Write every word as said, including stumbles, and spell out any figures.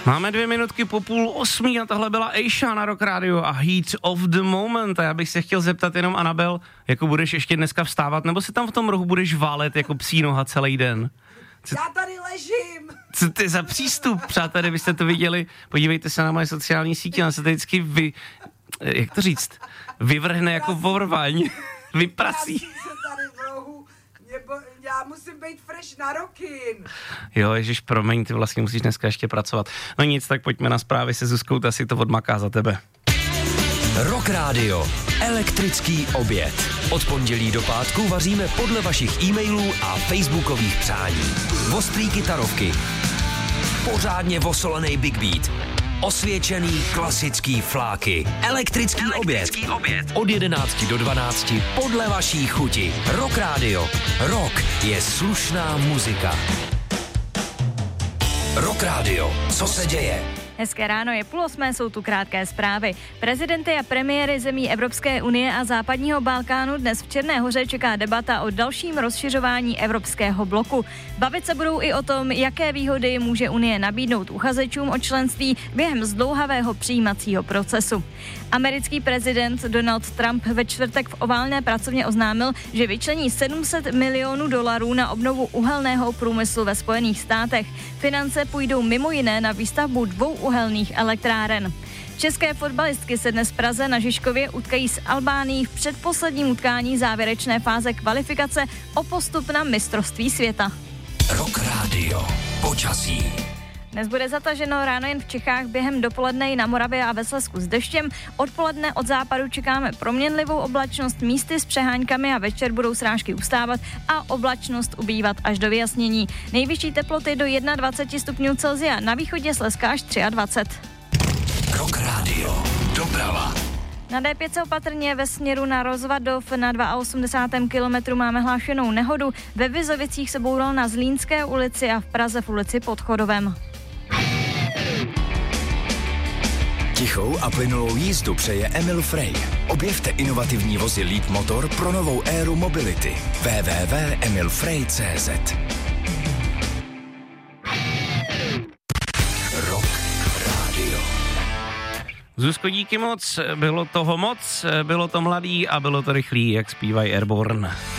Máme dvě minutky po půl osmí a tohle byla Aisha na Rock Radio a Heat of the Moment. A já bych se chtěl zeptat jenom, Anabel, jako budeš ještě dneska vstávat, nebo si tam v tom rohu budeš válet jako psí noha celý den? Co, já tady ležím. Co to je za přístup, přátelé, byste to viděli? Podívejte se na moje sociální sítě, on se to vždycky vy... Jak to říct? Vyvrhne jako vorvaň. Vyprasí. se tady v rohu. Nebo já musím být fresh na rokin. Jo, ježiš, promiň, ty vlastně musíš dneska ještě pracovat. No nic, tak pojďme na zprávy se Zuzkou, ta si to odmaká za tebe. Rock Radio. Elektrický oběd. Od pondělí do pátku vaříme podle vašich e-mailů a facebookových přání. Ostrý kytarovky. Pořádně vosolený Big Beat. Osvědčený klasický fláky. Elektrický, Elektrický oběd. oběd. Od jedenácti do dvanácti podle vaší chuti. Rock Radio. Rock je slušná muzika. Rock Radio. Co se děje? Hezké ráno, je půl osmé, jsou tu krátké zprávy. Prezidenty a premiéry zemí Evropské unie a západního Balkánu dnes v Černé Hoře čeká debata o dalším rozšiřování evropského bloku. Bavit se budou i o tom, jaké výhody může Unie nabídnout uchazečům o členství během zdlouhavého přijímacího procesu. Americký prezident Donald Trump ve čtvrtek v oválné pracovně oznámil, že vyčlení sedm set milionů dolarů na obnovu uhelného průmyslu ve Spojených státech. Finance půjdou mimo jiné na výstavbu dvou uhelných elektráren. České fotbalistky se dnes v Praze na Žižkově utkají s Albánií v předposledním utkání závěrečné fáze kvalifikace o postup na mistrovství světa. Rock Radio. Počasí. Dnes bude zataženo ráno jen v Čechách, během dopoledne i na Moravě a ve Slezsku s deštěm. Odpoledne od západu čekáme proměnlivou oblačnost, místy s přeháňkami a večer budou srážky ustávat a oblačnost ubývat až do vyjasnění. Nejvyšší teploty do dvacet jedna stupňů Celsia, na východě Slezska až dvacet tři. Rock Radio. Doprava. Na dé pět opatrně ve směru na Rozvadov na osmdesátém kilometru máme hlášenou nehodu. Ve Vizovicích se boural na Zlínské ulici a v Praze v ulici Pod Chodovem. Tichou a plynulou jízdu přeje Emil Frey. Objevte inovativní vozy Leap Motor pro novou éru mobility. w w w tečka emil frey tečka cé zet. Rock Radio. Zuzko, díky moc, bylo toho moc, bylo to mladý a bylo to rychlý, jak zpívají Airborne.